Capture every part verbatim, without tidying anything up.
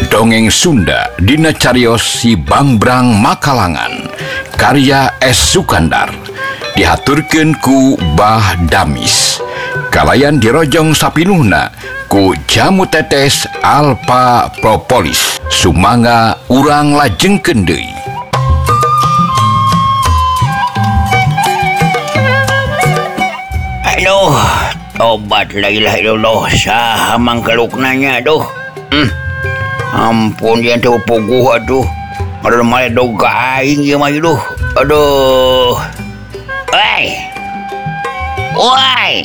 Dongeng Sunda dina cariyos Si Bangbrang Makalangan karya S. Sukandar dihaturkeun ku Bah Damis kalayan dirojong sapinuhna ku Jamu Tetes Alpha Propolis sumangga urang lajengkeun deui. Aduh, tobat la ilaha illallah, saha mangkeluknanya aduh. Hmm. Ampun yang tu puguh aduh. Ada malah doga aing ye mah aduh. Aduh. Oi. Oi.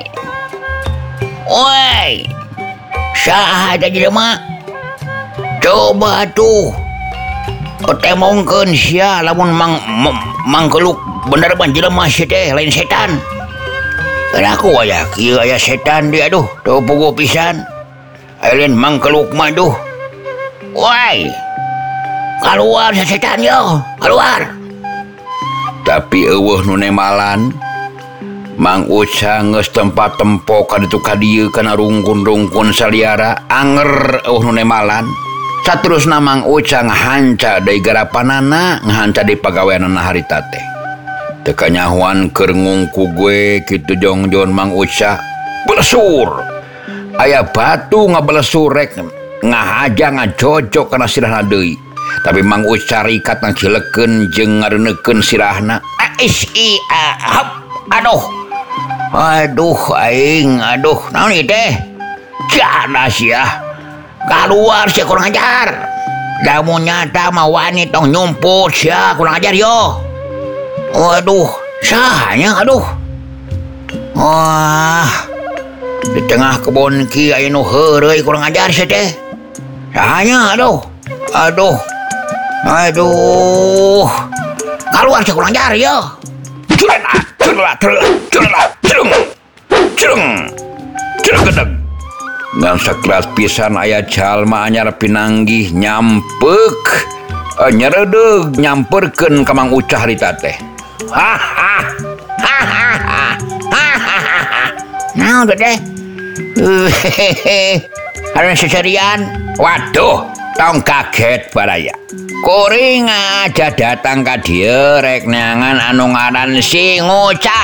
Oi. Saha da jelema? Coba tuh. Temongkeun sia lamun mang mangkeluk bener ban jelema sia teh lain setan. Kada aku aya kieu aya setan dia aduh, tuh puguh pisan. Lain mangkeluk mah aduh. Woi, keluar ya setan yo, keluar. Tapi eueuh nu nemalan, Mang Uca geus tempat tempo ka ditu ka dieu kana rungkun-rungkun saliara anger eueuh nu nemalan. Saterusna Mang Uca ngahanca deui garapanana, ngahanca deui pagaweanana harita teh. Teu kanyahoan keur ngungku gue kitu jongjon Mang Uca. Belesur. Aya batu ngabelesur rek ngahaja ngacocok kana sirahna deui. Tapi Mang Uca rikat ngacilekeun jeung ngareunekeun sirahna. Ais i ahap. Aduh. Aduh aing, aduh. Naon ieu teh? Jana sia. Kaluar sia kurang ajar. Lamun nyata mah wani tong nyumput sia kurang ajar yo. Waduh, sahanya aduh. Wah. Di tengah kebon ki aya nu heureuy kurang ajar sia teh. Sahanya aduh. Aduh. Aduh. Keluar sia kurang ajar yo. Curela, curela, curela, curela, curung. Curung. Curugedeg. Ngan sakelas pisan aya jalma anyar pinanggih nyampeuk. Uh, nyeredeg nyamperkeun ka Mang Uca harita teh. Ha ha. Ha ha ha. Ha ha ha. Naon teh? Ada seserian. Waduh, tong kaget baraya. Kuring aja datang ka dieu rek neangan anu ngaran Si Nguca.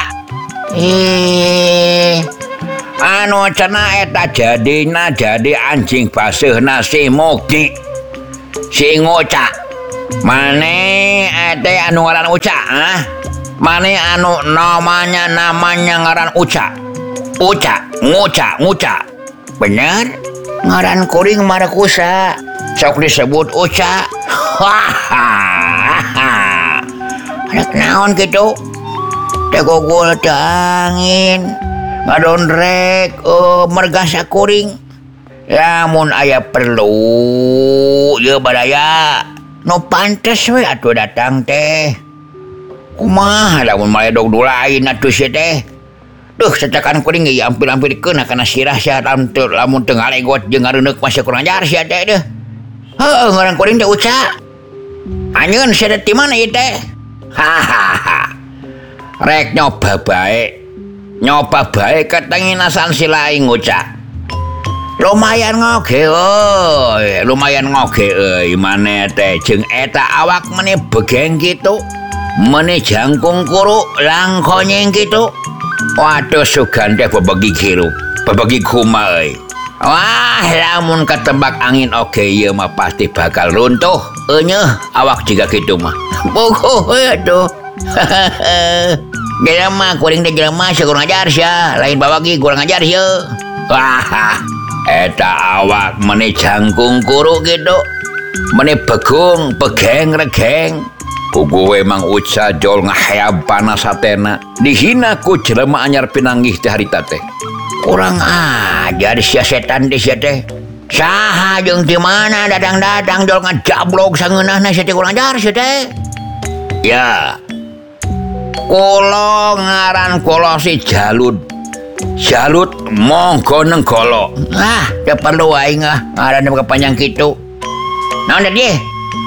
Eh, anu cenah eta jadina jadi anjing baseuhna Si Mukti. Si Nguca. Mane ete anu ngaran Uca, ah? Mane anu namanya namanya ngaran Uca. Uca, Nguca, Nguca. Bener? Ngaran kuring Markusa. Sok disebut Uca. Hahaha. Ada naon gitu? Tegogol angin. Ngadondrek uh, mergasa kuring. Lamun aya perlu ye badaya no pantes we atuh datang teh. Kumaha lamun maledog dulain atuh sia teh. Duh, secekan kuring ieu ampir-ampirkeun kana sirah sia lamun teu lamun teu ngalegot jeung ngareuneuk masih kurang ajar sia teh deuh. Heueuh ngaran kuring teh Uca. Anjeun sia teh ti mana ieu teh? Hahaha. Rek nyoba bae. Nyoba bae ketenginasan si laing Uca. Lumayan ngoge euy, lumayan ngoge euy maneh teh jeung eta awak meneh begeng kitu. Meneh jangkung kuru langkonyeng kitu. Waduh sugan teh babagi hirup, babagi kumaha euy. Wah, lamun ketebak angin oge ieu mah pasti bakal runtuh. Eueuh, awak jiga kitu mah. Bogoh aduh. Jelema kuring teh jelema kurang ajar sia, lain babagi kurang ajar ieu. Wah, eta awak meneh jangkung kuru gitu. Meneh begung, begeng regeng. Puguh we Mang Uca jol ngahayab panas hatena. Dihina ku jelema anyar pinanggih teh harita teh. Kurang ajar sia setan teh sia teh. Saha jeung di mana dadang-dadang jol ngajablog sangeunahna sia teh kurang ajar sia teh. Ya. Kula ngaran kula si Jalut. Jalut monggo nenggolo. Ah, teu perlu aing ah ngaran kepanjang kitu. Naon teh dieu?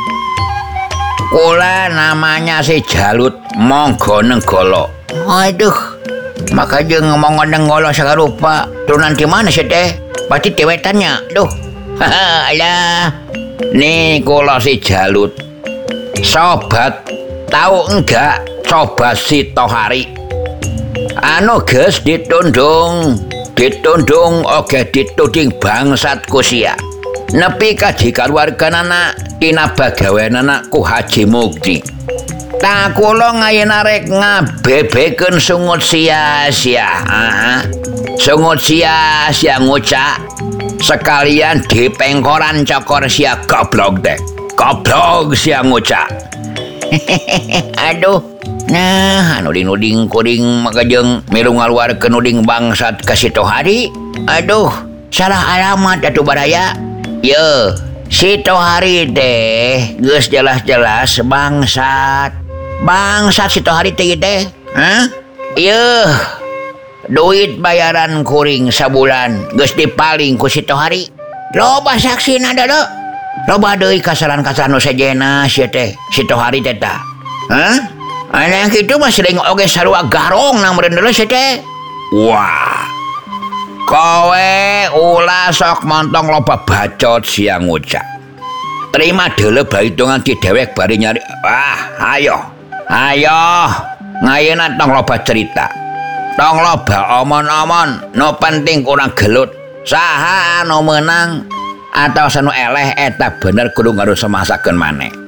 Kula namanya si Jalut monggo nenggolo. Aduh, maka jeung ngomong nenggolo sagarupa. Turunan di mana sih teh? Pasti tewetannya. Duh, Alah, nih kula si Jalut. Sobat, tahu enggak coba si Tohari? Anu geus ditundung, ditundung oge dituding bangsat kusia. Nepi kaji kaluarga anak tina bagawean anakku Haji Mukti. Tak kula ngayena rek ngabebeken sungut sia-sia. Ah, sungut sia-sia ngucak. Sekalian dipengkoran cokor sia goblok deh. Goblok sia ngucak. Aduh. Nah, nuding-nuding kuring makajeng milu ngaluarkeun nuding bangsat ka si Tohari. Aduh, salah alamat atuh baraya. Ye, si Tohari teh geus jelas-jelas bangsat. Bangsat si Tohari teh teh. Hah? Ye. Duit bayaran kuring sabulan geus dipaling ku si Tohari. Loba saksina da deuh. Loba deui kasalan-kasalan nu sejena sia teh si Tohari teh tah. Hah? Anu kitu mah sering oge sarua garong na meureun deuleu sia teh. Wah. Kowe ulah sok montong loba bacot sia ngucak. Terima deuleu bahitungan ti dewek bari nyari. Ah, ayo. Ayo. Ngayeuna tong loba cerita. Tong loba omon-omon, no penting kurang gelut. Saha anu meunang atau sanu eleh eta bener kudu ngaruh semasakeun maneh.